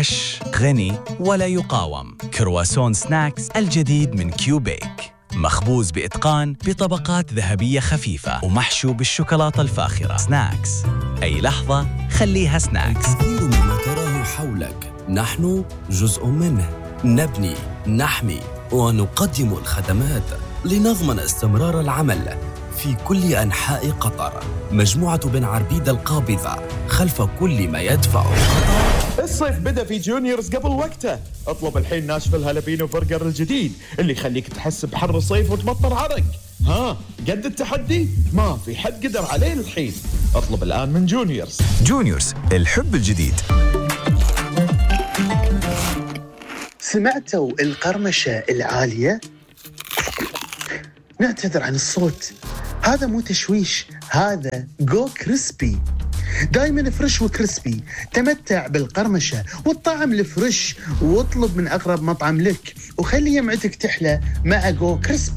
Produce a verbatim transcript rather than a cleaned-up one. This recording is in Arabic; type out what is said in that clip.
فريش غني ولا يقاوم. كرواسون سناكس الجديد من كيوبيك، مخبوز بإتقان بطبقات ذهبية خفيفة ومحشو بالشوكولاتة الفاخرة. سناكس، أي لحظة خليها سناكس. الكثير مما تراه حولك نحن جزء منه. نبني، نحمي ونقدم الخدمات لنضمن استمرار العمل في كل أنحاء قطر. مجموعة بن عربيد القابضة خلف كل ما يدفع قطر. الصيف بدأ في جونيورز قبل وقته. اطلب الحين ناشف الهالبينو برجر الجديد اللي يخليك تحس بحر الصيف وتمطر عرق. ها، قد التحدي؟ ما في حد قدر عليه الحين. اطلب الآن من جونيورز. جونيورز، الحب الجديد. سمعتوا القرمشة العالية؟ نعتذر عن الصوت، هذا مو تشويش، هذا جو كريسبي. دايما فريش وكريسبي، تمتع بالقرمشة والطعم الفريش، واطلب من أقرب مطعم لك وخلي يمعتك تحلى مع جو كريسبي.